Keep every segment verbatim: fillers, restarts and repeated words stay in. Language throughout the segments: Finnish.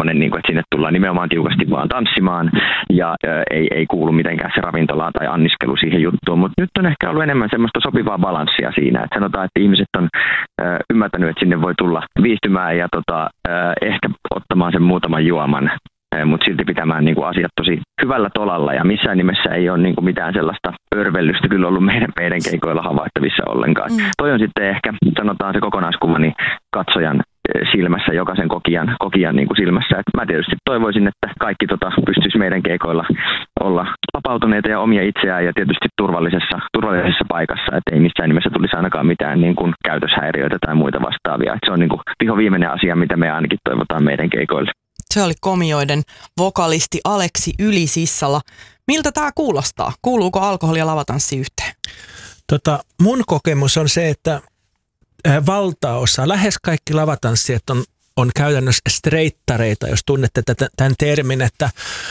semmoinen, niin kuin, että sinne tullaan nimenomaan tiukasti vaan tanssimaan ja ää, ei, ei kuulu mitenkään se ravintola tai anniskelu siihen juttuun, mutta nyt on ehkä ollut enemmän semmoista sopivaa balanssia siinä, että sanotaan, että ihmiset on ää, ymmärtänyt, että sinne voi tulla viihtymään ja tota, ää, ehkä ottamaan sen muutaman juoman, mutta silti pitämään niin kuin asiat tosi hyvällä tolalla ja missään nimessä ei ole niin kuin mitään sellaista örvellystä kyllä ollut meidän, meidän keikoilla havaittavissa ollenkaan. Mm. Toi on sitten ehkä, sanotaan se kokonaiskuva, niin katsojan silmässä, jokaisen kokijan, kokijan niin kuin silmässä. Et mä tietysti toivoisin, että kaikki tota, pystyisi meidän keikoilla olla vapautuneita ja omia itseään ja tietysti turvallisessa, turvallisessa paikassa, että ei missään nimessä tulisi ainakaan mitään niin kuin käytöshäiriöitä tai muita vastaavia. Et se on niin kuin vihoviimeinen asia, mitä me ainakin toivotaan meidän keikoille. Se oli Komioiden vokalisti Aleksi Ylisissala. Miltä tämä kuulostaa? Kuuluuko alkoholi ja lavatanssi yhteen? Tota, mun kokemus on se, että valtaosa, lähes kaikki lavatanssijat on, on käytännössä streittareita, jos tunnette tämän termin, että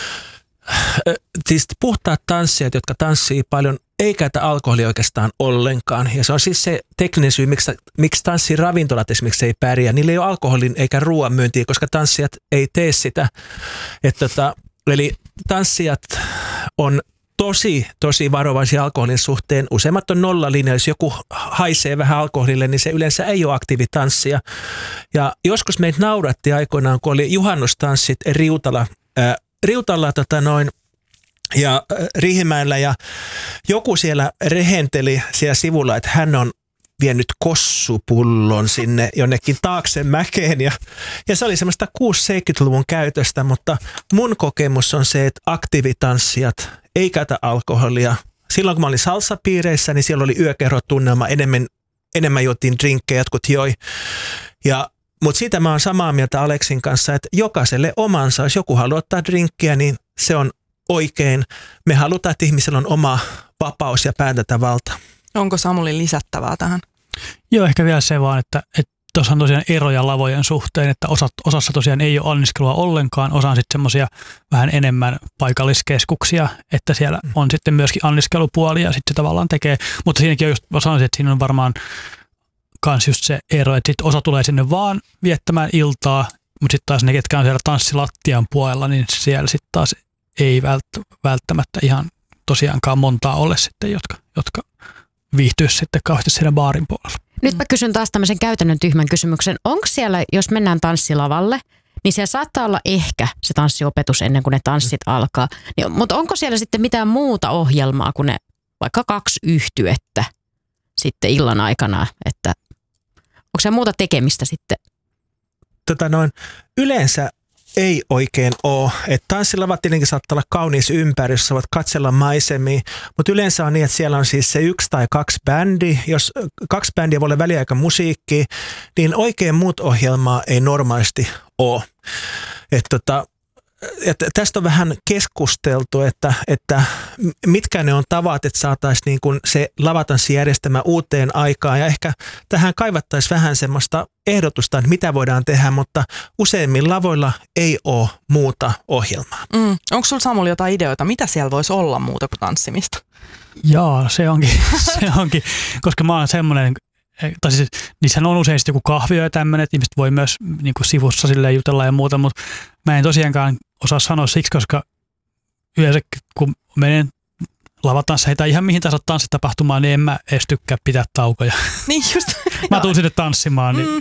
siis puhtaat tanssijat, jotka tanssii paljon, ei käytä alkoholia oikeastaan ollenkaan. Ja se on siis se tekninen syy, miksi, miksi tanssiravintolat esimerkiksi ei pärjää. Niillä ei ole alkoholin eikä ruoan myyntiä, koska tanssijat ei tee sitä. Et tota, eli tanssijat on tosi, tosi varovaisia alkoholin suhteen. Useimmat on nollalinja. Jos joku haisee vähän alkoholille, niin se yleensä ei ole aktiivitanssia. Ja joskus meitä nauratti aikoinaan, kun oli juhannustanssit Riutala, ää, Riutalla tota noin, ja Riihimäellä ja joku siellä rehenteli siellä sivulla, että hän on vienyt kossupullon sinne jonnekin taakse mäkeen ja, ja se oli semmoista kuusikymmentä-seitsemänkymmentäluvun käytöstä, mutta mun kokemus on se, että aktiivitanssijat ei käytä alkoholia. Silloin kun mä olin salsapiireissä, niin siellä oli yökerhotunnelma, enemmän, enemmän juotiin drinkkejä, jotkut joi ja mutta siitä mä oon samaa mieltä Aleksin kanssa, että jokaiselle omansa, jos joku haluaa ottaa drinkkiä, niin se on oikein. Me halutaan, että ihmisellä on oma vapaus ja päätäntävalta. Onko Samuli lisättävää tähän? Joo, ehkä vielä se vaan, että tuossa on tosiaan eroja lavojen suhteen, että osat, osassa tosiaan ei ole anniskelua ollenkaan, osa on sitten semmoisia vähän enemmän paikalliskeskuksia, että siellä on sitten myöskin anniskelupuoli ja sitten se tavallaan tekee, mutta siinäkin on just, mä sanoisin, että siinä on varmaan kans just se ero, että sit osa tulee sinne vaan viettämään iltaa, mutta sitten taas ne, ketkä on siellä tanssilattian puolella, niin siellä sitten taas ei välttämättä ihan tosiaankaan montaa ole sitten, jotka, jotka viihtyisi sitten kauheasti siinä baarin puolella. Nyt mä kysyn taas tämmöisen käytännön tyhmän kysymyksen. Onko siellä, jos mennään tanssilavalle, niin siellä saattaa olla ehkä se tanssiopetus ennen kuin ne tanssit alkaa. Niin, mutta onko siellä sitten mitään muuta ohjelmaa kuin ne vaikka kaksi yhtyettä sitten illan aikana, että onko se muuta tekemistä sitten? Tota noin, yleensä ei oikein ole. Että tanssilavat tietenkin saattaa olla kaunis ympäristö, voit katsella maisemia, mutta yleensä on niin, että siellä on siis se yksi tai kaksi bändi. Jos kaksi bändiä voi olla väliaikamusiikkia, niin oikein muut ohjelmaa ei normaalisti ole. Että tota, että tästä on vähän keskusteltu, että, että mitkä ne on tavat, että saataisiin niin kuin se lavatanssijärjestelmä uuteen aikaan ja ehkä tähän kaivattaisiin vähän semmoista ehdotusta, että mitä voidaan tehdä, mutta useimmin lavoilla ei ole muuta ohjelmaa. Mm. Onko sulla Samuli jotain ideoita, mitä siellä voisi olla muuta kuin tanssimista? Jaa, se onkin, se onkin, koska mä oon semmoinen, tai siis niissähän on usein joku kahvio ja tämmöinen, että ihmiset voi myös niin kuin sivussa silleen jutella ja muuta, mutta mä en tosiaankaan osaa sanoa siksi, koska yleensä kun menen lavatansseihin tai ihan mihin tahansa tanssitapahtumaan, niin en mä edes tykkää pitää taukoja. Niin just. Mä tuun sinne tanssimaan. Niin mm.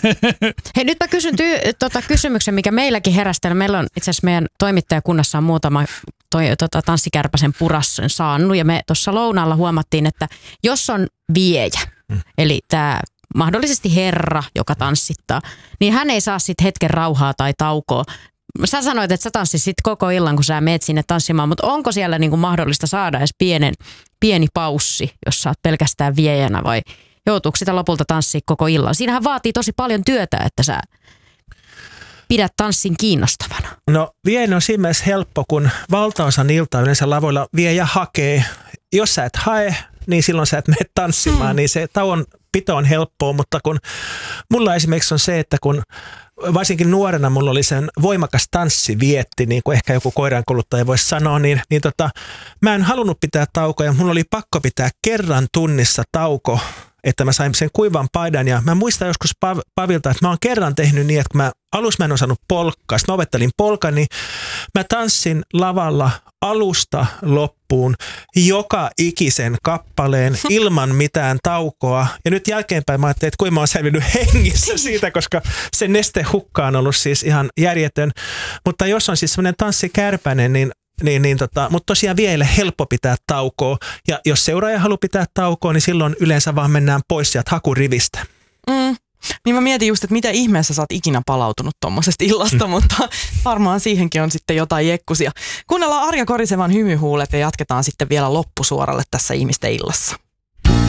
Hei, nyt mä kysyn ty- tota kysymyksen, mikä meilläkin herästellä. Meillä on itse asiassa meidän toimittajakunnassa on muutama toi, tota, tanssikärpäsen purasson saanut ja me tuossa lounaalla huomattiin, että jos on viejä, mm. eli tämä mahdollisesti herra, joka tanssittaa, niin hän ei saa sitten hetken rauhaa tai taukoa. Sä sanoit, että sä tanssisit koko illan, kun sä meet sinne tanssimaan, mutta onko siellä niinku mahdollista saada edes pienen, pieni paussi, jos sä oot pelkästään viejänä vai joutuuko sitä lopulta tanssia koko illan? Siinähän vaatii tosi paljon työtä, että sä pidät tanssin kiinnostavana. No viejä on siinä mielessä helppo, kun valtaosan iltaa yleensä lavoilla viejä hakee. Jos sä et hae, niin silloin sä et mene tanssimaan, hmm. niin se tauon pito on helppoa, mutta kun mulla esimerkiksi on se, että kun varsinkin nuorena mulla oli sen voimakas tanssivietti, niin kuin ehkä joku koirankuluttaja voisi sanoa, niin, niin tota, mä en halunnut pitää taukoja. Mulla oli pakko pitää kerran tunnissa tauko että mä sain sen kuivan paidan ja mä muistan joskus Pav- Pavilta, että mä oon kerran tehnyt niin, että kun mä alussa mä en osannut polkkaa, sitten mä opettelin polkan, niin mä tanssin lavalla alusta loppuun joka ikisen kappaleen ilman mitään taukoa. Ja nyt jälkeenpäin mä ajattelin, että kuinka mä oon selvinnyt hengissä siitä, koska se nestehukka on ollut siis ihan järjetön. Mutta jos on siis semmoinen tanssikärpäinen, niin Niin, niin tota, mutta tosiaan vielä helppo pitää taukoa. Ja jos seuraaja haluaa pitää taukoa, niin silloin yleensä vaan mennään pois sieltä hakurivistä. Mm. Niin mä mietin just, että mitä ihmeessä sä oot ikinä palautunut tommosesta illasta, mm. mutta varmaan siihenkin on sitten jotain jekkusia. Kuunnellaan Arja Korisevan Hymyhuulet ja jatketaan sitten vielä loppusuoralle tässä Ihmisten illassa.